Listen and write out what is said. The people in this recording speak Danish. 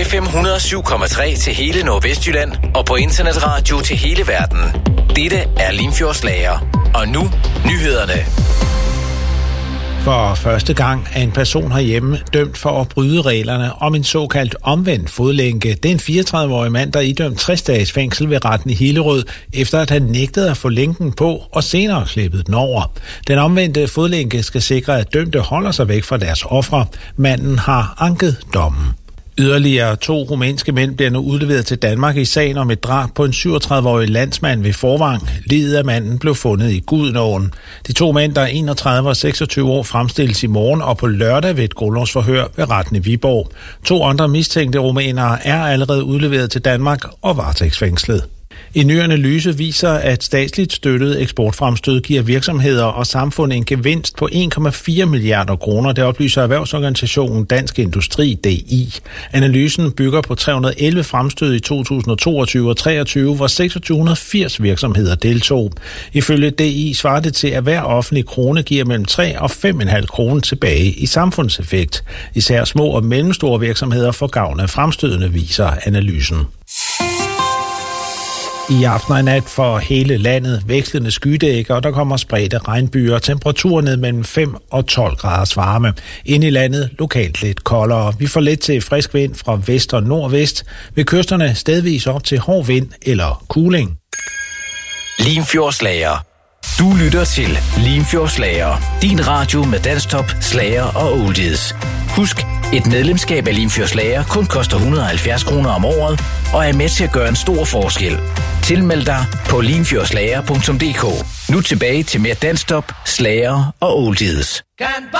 FM 107,3 til hele Nordvestjylland og på internetradio til hele verden. Dette er Limfjords Lager. Og nu nyhederne. For første gang er en person herhjemme dømt for at bryde reglerne om en såkaldt omvendt fodlænke. Det er en 34-årig mand, der er idømt 60 dages fængsel ved retten i Hillerød, efter at han nægtede at få lænken på og senere klippede den over. Den omvendte fodlænke skal sikre, at dømte holder sig væk fra deres ofre. Manden har anket dommen. Yderligere 2 rumænske mænd bliver nu udleveret til Danmark i sagen om et drab på en 37-årig landsmand ved Forvang. Liget af manden blev fundet i Gudenåen. De 2 mænd, der er 31 og 26 år, fremstilles i morgen og på lørdag ved et grundlovsforhør ved retten i Viborg. 2 andre mistænkte rumænere er allerede udleveret til Danmark og varetægtsfængslet. En ny analyse viser, at statsligt støttet eksportfremstød giver virksomheder og samfund en gevinst på 1,4 milliarder kroner. Det oplyser erhvervsorganisationen Dansk Industri, DI. Analysen bygger på 311 fremstød i 2022 og 2023, hvor 2680 virksomheder deltog. Ifølge DI svarer det til, at hver offentlig krone giver mellem 3 og 5,5 kroner tilbage i samfundseffekt. Især små og mellemstore virksomheder får gavn af fremstødene, viser analysen. I aften og nat for hele landet vekslende skydækker, og der kommer spredte regnbyer. Temperaturer ned mellem 5 og 12 graders varme. Inde i landet lokalt lidt koldere. Vi får let til frisk vind fra vest og nordvest. Ved kysterne stedvis op til hård vind eller kuling. Limfjords Lager. Du lytter til Limfjords Lager. Din radio med dansktop, slager og oldies. Husk, et medlemskab af Limfjords Lager kun koster 170 kroner om året og er med til at gøre en stor forskel. Tilmeld dig på limfjordslager.dk. Nu tilbage til mere dansktop, slager og oldies.